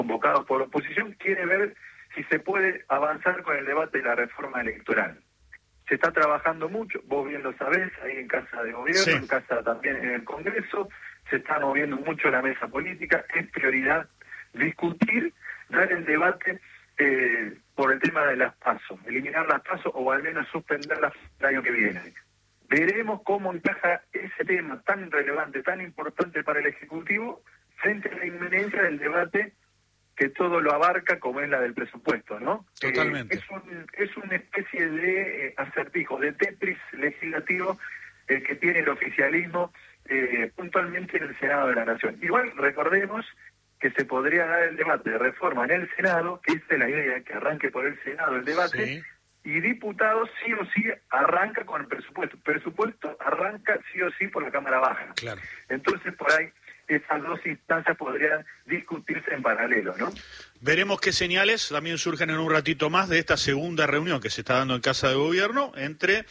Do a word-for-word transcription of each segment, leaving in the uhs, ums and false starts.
convocados por la oposición, quiere ver si se puede avanzar con el debate de la reforma electoral. Se está trabajando mucho, vos bien lo sabés, ahí en Casa de Gobierno, sí. En Casa también en el Congreso, se está moviendo mucho la mesa política, es prioridad discutir, dar el debate eh, por el tema de las PASO, eliminar las PASO o al menos suspenderlas el año que viene. Veremos cómo encaja ese tema tan relevante, tan importante para el Ejecutivo, frente a la inminencia del debate que todo lo abarca, como es la del presupuesto, ¿no? Totalmente. Eh, es, un, es una especie de eh, acertijo, de Tetris legislativo eh, que tiene el oficialismo eh, puntualmente en el Senado de la Nación. Igual recordemos que se podría dar el debate de reforma en el Senado, que esa es la idea, que arranque por el Senado el debate, sí. Y diputados sí o sí arranca con el presupuesto. Presupuesto arranca sí o sí por la Cámara Baja. Claro. Entonces, por ahí, esas dos instancias podrían discutirse en paralelo, ¿no? Veremos qué señales también surgen en un ratito más de esta segunda reunión que se está dando en Casa de Gobierno entre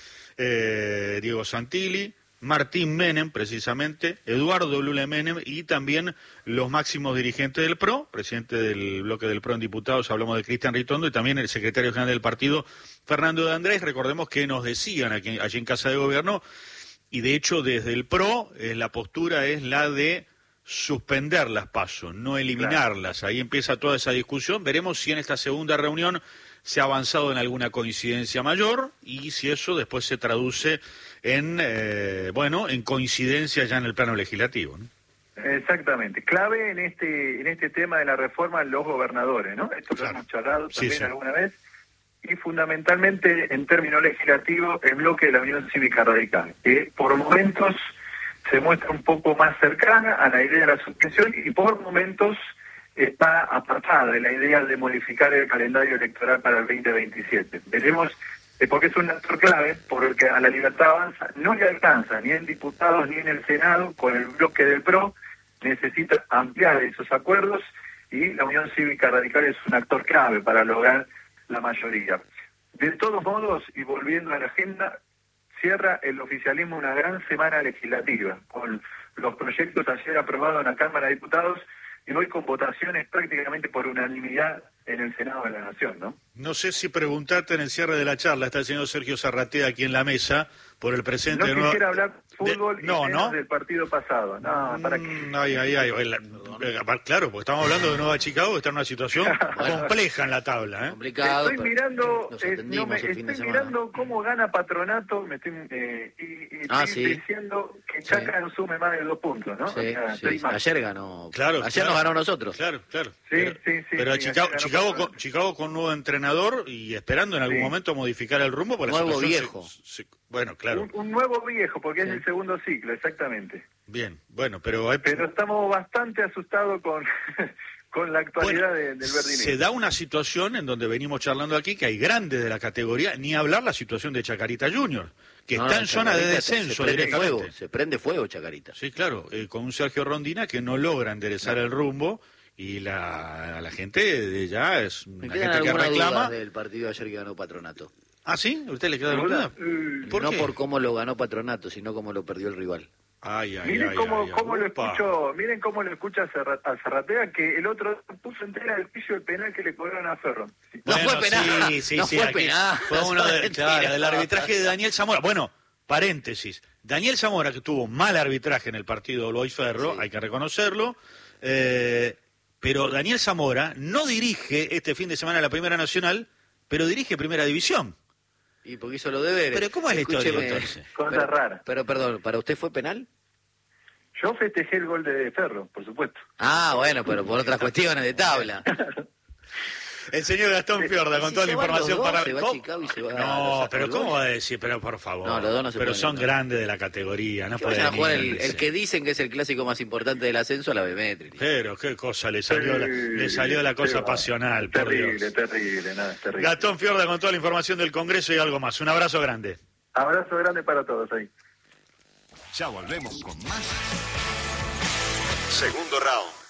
eh, Diego Santilli, Martín Menem, precisamente, Eduardo Lula Menem y también los máximos dirigentes del P R O, presidente del bloque del P R O en diputados, hablamos de Cristian Ritondo, y también el secretario general del partido, Fernando de Andrés. Recordemos que nos decían aquí, allí en Casa de Gobierno, y de hecho desde el P R O eh, la postura es la de suspender las PASO, no eliminarlas. Claro. Ahí empieza toda esa discusión. Veremos si en esta segunda reunión se ha avanzado en alguna coincidencia mayor y si eso después se traduce en, eh, bueno, en coincidencia ya en el plano legislativo, ¿no? Exactamente. Clave en este en este tema de la reforma los gobernadores, ¿no? Esto claro. Lo hemos charlado también sí, sí. alguna vez. Y fundamentalmente, en términos legislativos, el bloque de la Unión Cívica Radical, que por momentos se muestra un poco más cercana a la idea de la suspensión y por momentos está apartada de la idea de modificar el calendario electoral para el veinte veintisiete. Veremos, eh, porque es un actor clave, porque a la Libertad Avanza no le alcanza ni en diputados ni en el Senado, con el bloque del P R O, necesita ampliar esos acuerdos y la Unión Cívica Radical es un actor clave para lograr la mayoría. De todos modos, y volviendo a la agenda, cierra el oficialismo una gran semana legislativa, con los proyectos ayer aprobados en la Cámara de Diputados y hoy con votaciones prácticamente por unanimidad en el Senado de la Nación, ¿no? No sé si preguntarte en el cierre de la charla, está el señor Sergio Zarratea aquí en la mesa, por el presente... No de quisiera nueva... hablar fútbol de... y no, menos ¿no? del partido pasado. No, ¿para qué? Mm, ay, ay, ay. Claro, porque estamos hablando de Nueva Chicago, que está en una situación compleja en la tabla, ¿eh? Complicado. Estoy mirando, eh, no me, el fin estoy de mirando cómo gana Patronato, me estoy, eh, y, y ah, estoy sí. diciendo que Chaca sí. no sume más de dos puntos, ¿no? Sí, o sea, sí. Ayer ganó. Claro, ayer claro. nos ganó nosotros. Claro, claro. Sí, pero, sí, sí. Pero sí, Chicago, Chicago, con, Chicago con un nuevo entrenador y esperando en algún sí. momento modificar el rumbo. Por la nuevo viejo. Se, se, bueno, claro. Un, un nuevo viejo, porque sí. es el segundo ciclo, exactamente. Bien, bueno, pero... Hay... Pero estamos bastante asustados con... con la actualidad bueno, de, del verdinero. Se da una situación en donde venimos charlando aquí, que hay grandes de la categoría, ni hablar la situación de Chacarita Junior, que no, está en zona de descenso se directamente. Fuego, se prende fuego Chacarita. Sí, claro, eh, con un Sergio Rondina que no logra enderezar no. el rumbo y la, la gente de ya es una gente que reclama. Del partido ayer que ganó Patronato. ¿Ah, sí? ¿A usted le queda duda? ¿Por no qué? Por cómo lo ganó Patronato, sino cómo lo perdió el rival. Ay, ay, miren ay, cómo, ay, cómo ay, lo escucho, miren cómo lo escucha a Zarratea, que el otro puso entera el piso del penal que le cobraron a Ferro. Sí. No bueno, fue penal, sí, sí, no sí, fue penal. Fue uno de, claro, del arbitraje de Daniel Zamora. Bueno, paréntesis, Daniel Zamora, que tuvo mal arbitraje en el partido Lois Ferro, sí. hay que reconocerlo, eh, pero Daniel Zamora no dirige este fin de semana la Primera Nacional, pero dirige Primera División. Y porque hizo los deberes. Pero ¿cómo es la historia entonces? Cosa pero, rara. Pero perdón, ¿para usted fue penal? Yo festejé el gol de Ferro, por supuesto. Ah, bueno, pero por otras cuestiones de tabla. El señor Gastón Fiorda, con si toda la información dos, para... Se va a Chicago y se va no, a pero ¿cómo va a decir? Pero por favor. No, los dos no se pero son no. grandes de la categoría. No vayan a jugar el, el que dicen que es el clásico más importante del ascenso a la Bemetri. Pero qué cosa, le salió, sí, la, le salió la cosa pasional. Terrible, por Dios. terrible, nada, terrible. Gastón Fiorda con toda la información del Congreso y algo más. Un abrazo grande. Abrazo grande para todos ahí. Ya volvemos con más. Segundo round.